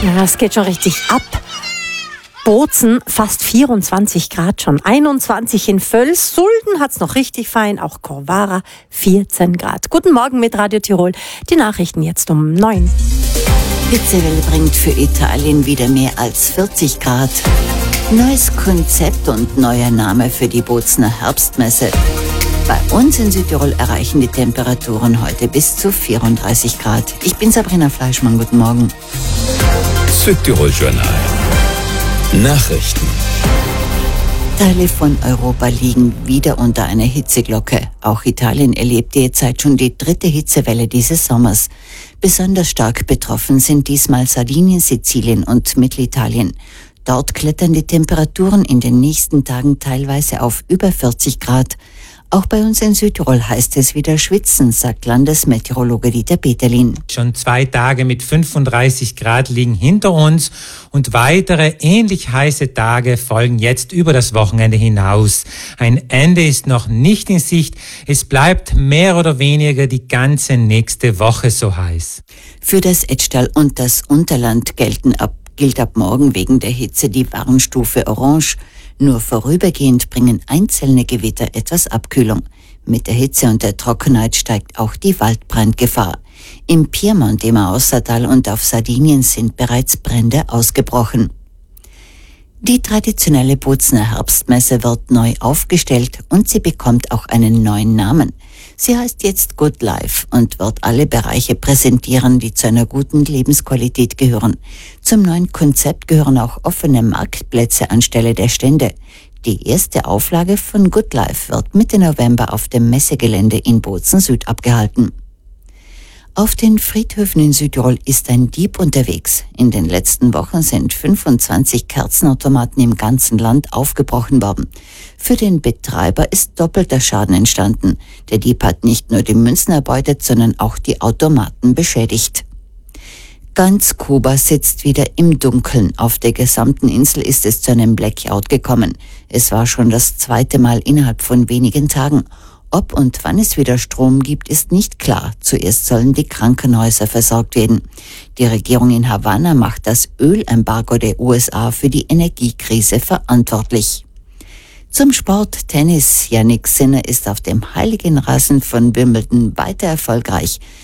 Ja, es geht schon richtig ab. Bozen fast 24 Grad schon, 21 in Völs, Sulden hat's noch richtig fein, auch Corvara 14 Grad. Guten Morgen mit Radio Tirol, die Nachrichten jetzt um 9. Hitzewelle bringt für Italien wieder mehr als 40 Grad. Neues Konzept und neuer Name für die Bozener Herbstmesse. Bei uns in Südtirol erreichen die Temperaturen heute bis zu 34 Grad. Ich bin Sabrina Fleischmann, guten Morgen. Südtirol Journal. Nachrichten. Teile von Europa liegen wieder unter einer Hitzeglocke. Auch Italien erlebt derzeit schon die 3. Hitzewelle dieses Sommers. Besonders stark betroffen sind diesmal Sardinien, Sizilien und Mittelitalien. Dort klettern die Temperaturen in den nächsten Tagen teilweise auf über 40 Grad. Auch bei uns in Südtirol heißt es wieder schwitzen, sagt Landesmeteorologe Dieter Peterlin. Schon 2 Tage mit 35 Grad liegen hinter uns und weitere ähnlich heiße Tage folgen jetzt über das Wochenende hinaus. Ein Ende ist noch nicht in Sicht. Es bleibt mehr oder weniger die ganze nächste Woche so heiß. Für das Etschtal und das Unterland gilt ab morgen wegen der Hitze die Warnstufe Orange. Nur vorübergehend bringen einzelne Gewitter etwas Abkühlung. Mit der Hitze und der Trockenheit steigt auch die Waldbrandgefahr. Im Piemont, im Aostatal und auf Sardinien sind bereits Brände ausgebrochen. Die traditionelle Bozener Herbstmesse wird neu aufgestellt und sie bekommt auch einen neuen Namen. Sie heißt jetzt Good Life und wird alle Bereiche präsentieren, die zu einer guten Lebensqualität gehören. Zum neuen Konzept gehören auch offene Marktplätze anstelle der Stände. Die erste Auflage von Good Life wird Mitte November auf dem Messegelände in Bozen Süd abgehalten. Auf den Friedhöfen in Südtirol ist ein Dieb unterwegs. In den letzten Wochen sind 25 Kerzenautomaten im ganzen Land aufgebrochen worden. Für den Betreiber ist doppelter Schaden entstanden. Der Dieb hat nicht nur die Münzen erbeutet, sondern auch die Automaten beschädigt. Ganz Kuba sitzt wieder im Dunkeln. Auf der gesamten Insel ist es zu einem Blackout gekommen. Es war schon das 2. Mal innerhalb von wenigen Tagen. Ob und wann es wieder Strom gibt, ist nicht klar. Zuerst sollen die Krankenhäuser versorgt werden. Die Regierung in Havanna macht das Ölembargo der USA für die Energiekrise verantwortlich. Zum Sport Tennis. Jannik Sinner ist auf dem heiligen Rasen von Wimbledon weiter erfolgreich.